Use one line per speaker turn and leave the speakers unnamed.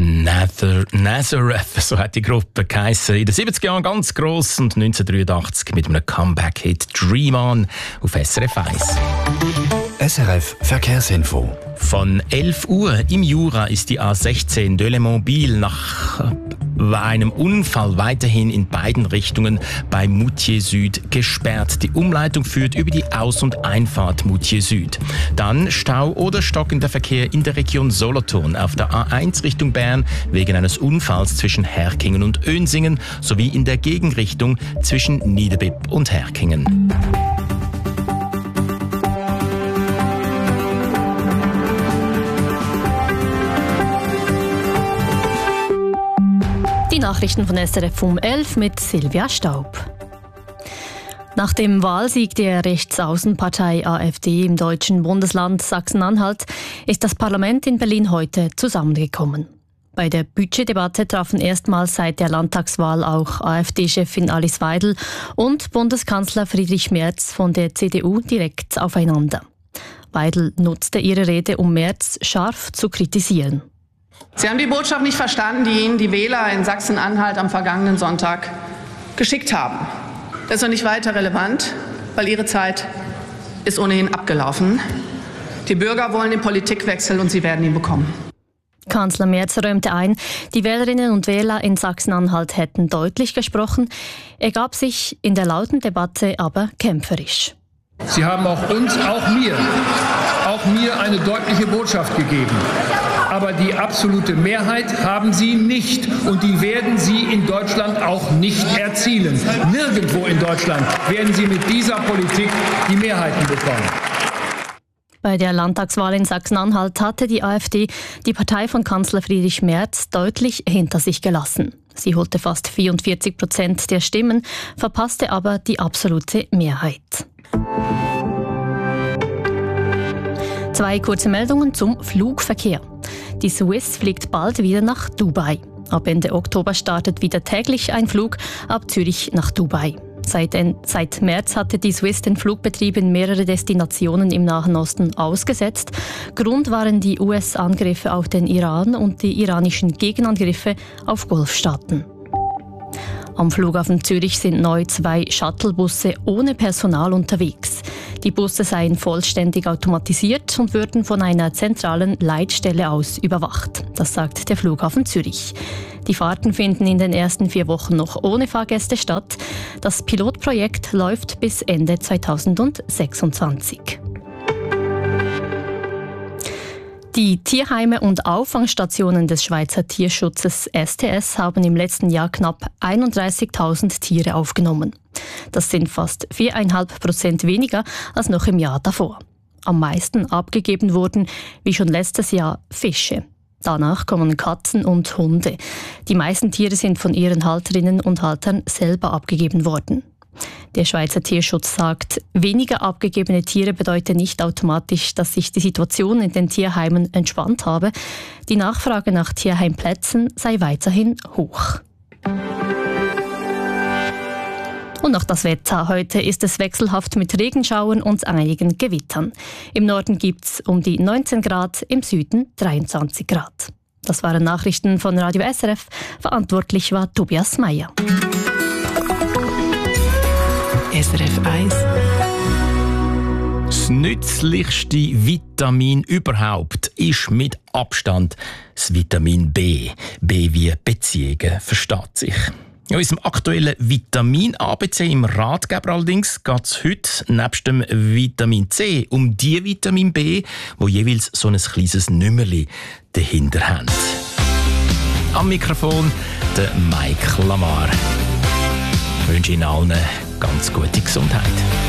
Nazareth, so hat die Gruppe geheissen. In den 70er Jahren ganz gross und 1983 mit einem Comeback-Hit «Dream On» auf SRF 1.
SRF Verkehrsinfo.
Von 11 Uhr im Jura ist die A16 Delémont-Biel nach einem Unfall weiterhin in beiden Richtungen bei Moutier Süd gesperrt. Die Umleitung führt über die Aus- und Einfahrt Moutier Süd. Dann Stau oder stockender Verkehr in der Region Solothurn auf der A1 Richtung Bern wegen eines Unfalls zwischen Herkingen und Önsingen sowie in der Gegenrichtung zwischen Niederbipp und Herkingen.
Die Nachrichten von SRF um 11 mit Silvia Staub. Nach dem Wahlsieg der Rechtsaußenpartei AfD im deutschen Bundesland Sachsen-Anhalt ist das Parlament in Berlin heute zusammengekommen. Bei der Budgetdebatte trafen erstmals seit der Landtagswahl auch AfD-Chefin Alice Weidel und Bundeskanzler Friedrich Merz von der CDU direkt aufeinander. Weidel nutzte ihre Rede, um Merz scharf zu kritisieren.
Sie haben die Botschaft nicht verstanden, die Ihnen die Wähler in Sachsen-Anhalt am vergangenen Sonntag geschickt haben. Das ist noch nicht weiter relevant, weil Ihre Zeit ist ohnehin abgelaufen. Die Bürger wollen den Politikwechsel und sie werden ihn bekommen.
Kanzler Merz räumte ein, die Wählerinnen und Wähler in Sachsen-Anhalt hätten deutlich gesprochen. Er gab sich in der lauten Debatte aber kämpferisch.
Sie haben auch uns, auch mir eine deutliche Botschaft gegeben. Aber die absolute Mehrheit haben Sie nicht und die werden Sie in Deutschland auch nicht erzielen. Nirgendwo in Deutschland werden Sie mit dieser Politik die Mehrheiten bekommen.
Bei der Landtagswahl in Sachsen-Anhalt hatte die AfD die Partei von Kanzler Friedrich Merz deutlich hinter sich gelassen. Sie holte fast 44% der Stimmen, verpasste aber die absolute Mehrheit. Zwei kurze Meldungen zum Flugverkehr. Die Swiss fliegt bald wieder nach Dubai. Ab Ende Oktober startet wieder täglich ein Flug ab Zürich nach Dubai. Seit März hatte die Swiss den Flugbetrieb in mehrere Destinationen im Nahen Osten ausgesetzt. Grund waren die US-Angriffe auf den Iran und die iranischen Gegenangriffe auf Golfstaaten. Am Flughafen Zürich sind neu 2 Shuttlebusse ohne Personal unterwegs. Die Busse seien vollständig automatisiert und würden von einer zentralen Leitstelle aus überwacht. Das sagt der Flughafen Zürich. Die Fahrten finden in den ersten 4 Wochen noch ohne Fahrgäste statt. Das Pilotprojekt läuft bis Ende 2026. Die Tierheime und Auffangstationen des Schweizer Tierschutzes STS haben im letzten Jahr knapp 31.000 Tiere aufgenommen. Das sind fast 4,5% weniger als noch im Jahr davor. Am meisten abgegeben wurden, wie schon letztes Jahr, Fische. Danach kommen Katzen und Hunde. Die meisten Tiere sind von ihren Halterinnen und Haltern selber abgegeben worden. Der Schweizer Tierschutz sagt, weniger abgegebene Tiere bedeutet nicht automatisch, dass sich die Situation in den Tierheimen entspannt habe. Die Nachfrage nach Tierheimplätzen sei weiterhin hoch. Und noch das Wetter. Heute ist es wechselhaft mit Regenschauern und einigen Gewittern. Im Norden gibt es um die 19 Grad, im Süden 23 Grad. Das waren Nachrichten von Radio SRF. Verantwortlich war Tobias Meyer.
SRF 1.
Das nützlichste Vitamin überhaupt ist mit Abstand das Vitamin B. B wie Beziehungen, versteht sich. In unserem aktuellen Vitamin-ABC im Ratgeber allerdings geht es heute nebst dem Vitamin C um die Vitamin B, wo jeweils so ein kleines Nümmerli dahinter haben. Am Mikrofon der Mike Lamar. Ich wünsche Ihnen allen ganz gute Gesundheit.